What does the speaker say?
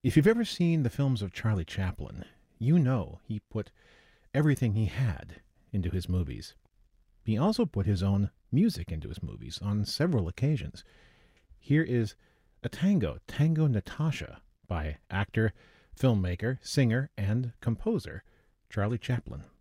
If you've ever seen the films of Charlie Chaplin, you know he put everything he had into his movies. He also put his own music into his movies on several occasions. Here is a tango, Tango Natasha, by actor, filmmaker, singer, and composer Charlie Chaplin.